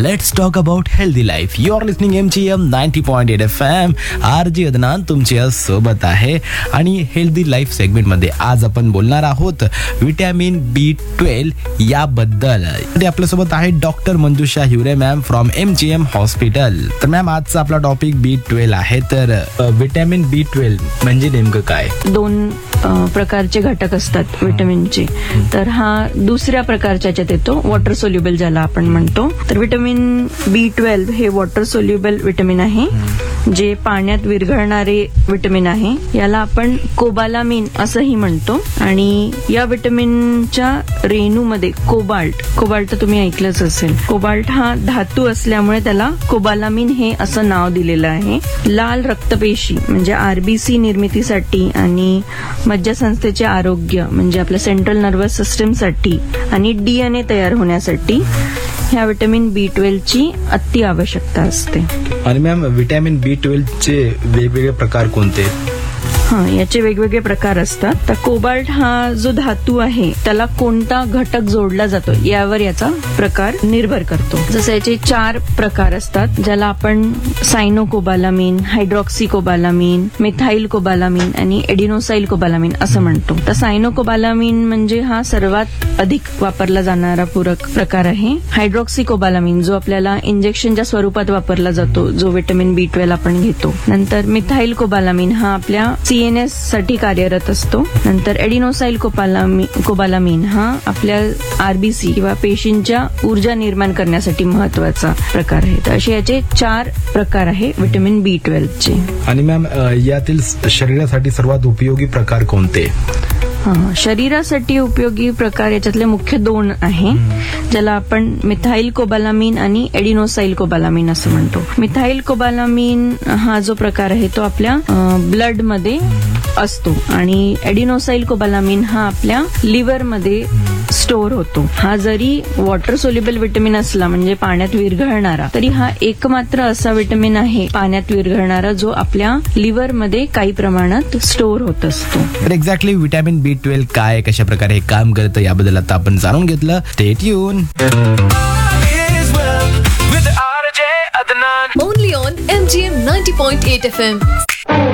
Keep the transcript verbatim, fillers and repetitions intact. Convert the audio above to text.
Let's talk about healthy life. You R listening M G M ninety point eight F M. R G Adnan तुमच्या सोबत आहे आणि healthy life सेगमेंटमध्ये आज आपण बोलणार आहोत विटॅमिन बी ट्वेल्व याबद्दल. आपल्यासोबत आहे doctor Manjusha Hiware ma'am from M G M hospital. तर मॅम आजचा आपला टॉपिक बी ट्वेल्व आहे. तर विटॅमिन बी ट्वेल्व म्हणजे नेमकं काय? दोन प्रकारचे घटक असतात विटॅमिनचे. तर हा दुसऱ्या प्रकारच्या याच्यात येतो, वॉटर सोल्युबल ज्याला आपण म्हणतो. तर विटॅमिन बी ट्वेल्व हे वॉटर सोल्युबल विटॅमिन आहे, जे पाण्यात विरघळणारे विटॅमिन आहे. याला आपण कोबालामिन असंही म्हणतो. आणि या विटॅमिनच्या रेणूमध्ये कोबाल्ट कोबाल्ट तर तुम्ही ऐकलंच असेल. कोबाल्ट हा धातू असल्यामुळे त्याला कोबालामिन हे असं नाव दिलेलं आहे. लाल रक्तपेशी म्हणजे आरबीसी निर्मितीसाठी आणि मज्जासंस्थेचे आरोग्य म्हणजे आपल्या सेंट्रल नर्वस सिस्टमसाठी आणि डीएनए तयार होण्यासाठी ह्या विटॅमिन बी ट्वेल्व ची अति आवश्यकता असते. आणि मॅम विटॅमिन बी ट्वेल्व चे वेगवेगळे प्रकार कोणते? हा याचे वेगवेगळे प्रकार असतात. तर कोबाल्ट हा जो धातू आहे त्याला कोणता घटक जोडला जातो यावर याचा प्रकार निर्भर करतो. जसं याचे चार प्रकार असतात, ज्याला आपण सायनोकोबालामिन, हायड्रॉक्सीकोबालामिन, मिथाइल कोबालामिन आणि एडिनोसाइल कोबालामिन असं म्हणतो. तर सायनोकोबालामिन म्हणजे हा सर्वात अधिक वापरला जाणारा पूरक प्रकार आहे. हायड्रॉक्सीकोबालामिन जो आपल्याला इंजेक्शनच्या स्वरूपात वापरला जातो, जो विटॅमिन बी ट्वेल्व आपण घेतो. नंतर मिथाइल कोबालामिन हा आपल्या सीएनएस साठी कार्यरत असतो. नंतर एडिनोसाइल कोबालामिन कोबालामिन हा आपल्या आरबीसी किंवा पेशींच्या ऊर्जा निर्माण करण्यासाठी महत्वाचा प्रकार आहे. तर असे याचे चार प्रकार आहे विटॅमिन बी ट्वेल्व चे. आणि मॅम यातील शरीरासाठी सर्वात उपयोगी प्रकार कोणते? शरीरासाठी उपयोगी प्रकार याच्यातले मुख्य दोन आहे, ज्याला आपण मिथाइल कोबालामिन आणि एडिनोसाइल कोबालामिन असं म्हणतो. मिथाइल कोबालामिन हा जो प्रकार आहे तो आपल्या ब्लड मध्ये असतो आणि एडिनोसाइल कोबालामिन हा आपल्या लिव्हर मध्ये स्टोअर होतो. हा जरी वॉटर सोल्युबल विटॅमिन असला म्हणजे पाण्यात विरघळणारा, तरी हा एकमात्र असा विटॅमिन आहे पाण्यात विरघळणारा जो आपल्या लिव्हर मध्ये काही प्रमाणात स्टोअर होत असतो. तर एक्झॅक्टली विटॅमिन बी ट्वेल्व काय, कशा प्रकारे हे काम करतं याबद्दल आता आपण जाणून घेतलं. Stay tune. Only on M G M ninety point eight F M.